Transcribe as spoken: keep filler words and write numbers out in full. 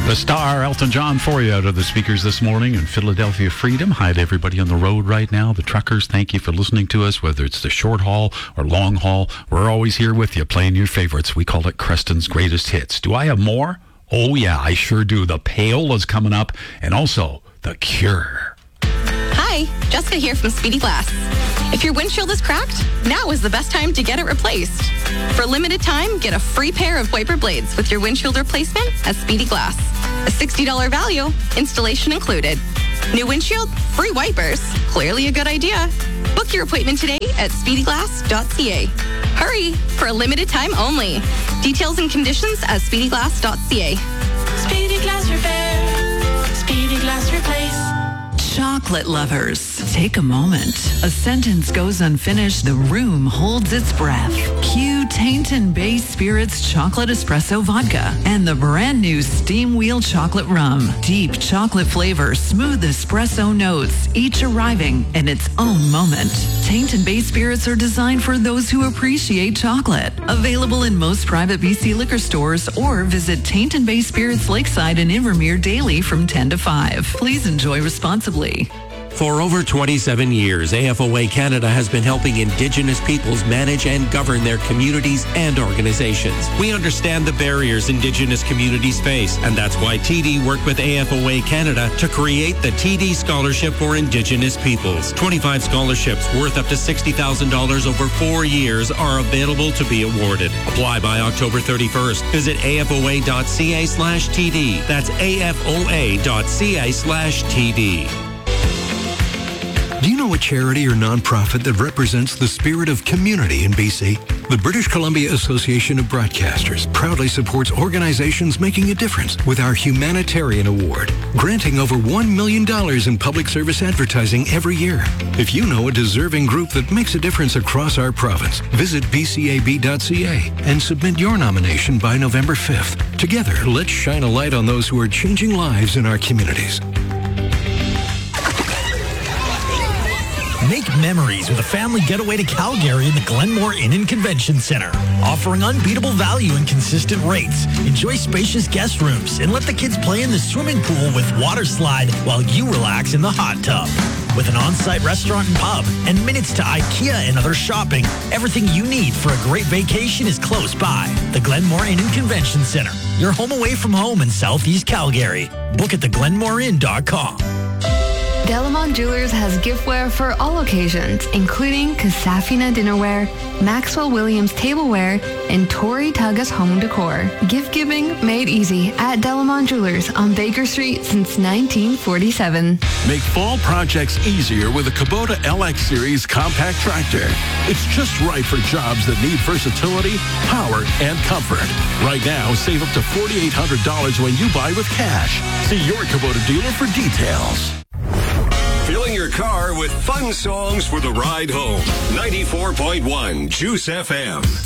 The star, Elton John, for you out of the speakers this morning in Philadelphia Freedom. Hi to everybody on the road right now. The truckers, thank you for listening to us, whether it's the short haul or long haul. We're always here with you, playing your favorites. We call it Creston's Greatest Hits. Do I have more? Oh, yeah, I sure do. The Paola's coming up, and also The Cure. Hi, Jessica here from Speedy Glass. If your windshield is cracked, now is the best time to get it replaced. For a limited time, get a free pair of wiper blades with your windshield replacement at Speedy Glass. A sixty dollars value, installation included. New windshield, free wipers. Clearly a good idea. Book your appointment today at speedy glass dot c a. Hurry, for a limited time only. Details and conditions at speedy glass dot c a. Speedy Glass Repair. Speedy Glass Replace. Chocolate lovers, take a moment. A sentence goes unfinished, the room holds its breath. Cue Tainton Bay Spirits Chocolate Espresso Vodka and the brand new Steam Wheel Chocolate Rum. Deep chocolate flavor, smooth espresso notes, each arriving in its own moment. Tainton Bay Spirits are designed for those who appreciate chocolate. Available in most private B C liquor stores or visit Tainton Bay Spirits Lakeside and Invermere daily from ten to five. Please enjoy responsibly. For over twenty-seven years, A F O A Canada has been helping Indigenous peoples manage and govern their communities and organizations. We understand the barriers Indigenous communities face, and that's why T D worked with A F O A Canada to create the T D Scholarship for Indigenous Peoples. twenty-five scholarships worth up to sixty thousand dollars over four years are available to be awarded. Apply by October thirty-first. Visit afoa dot c a slash T D. That's afoa dot c a slash T D. Do you know a charity or nonprofit that represents the spirit of community in B C? The British Columbia Association of Broadcasters proudly supports organizations making a difference with our Humanitarian Award, granting over one million dollars in public service advertising every year. If you know a deserving group that makes a difference across our province, visit b c a b dot c a and submit your nomination by November fifth. Together, let's shine a light on those who are changing lives in our communities. Make memories with a family getaway to Calgary in the Glenmore Inn and Convention Center. Offering unbeatable value and consistent rates. Enjoy spacious guest rooms and let the kids play in the swimming pool with water slide while you relax in the hot tub. With an on-site restaurant and pub and minutes to IKEA and other shopping, everything you need for a great vacation is close by. The Glenmore Inn and Convention Center. Your home away from home in Southeast Calgary. Book at the glenmore inn dot com. Delamont Jewelers has giftware for all occasions, including Kasafina dinnerware, Maxwell Williams tableware, and Tori Tugas home decor. Gift giving made easy at Delamont Jewelers on Baker Street since nineteen forty-seven. Make fall projects easier with a Kubota L X Series compact tractor. It's just right for jobs that need versatility, power, and comfort. Right now, save up to four thousand eight hundred dollars when you buy with cash. See your Kubota dealer for details. Filling your car with fun songs for the ride home. ninety-four point one Juice F M.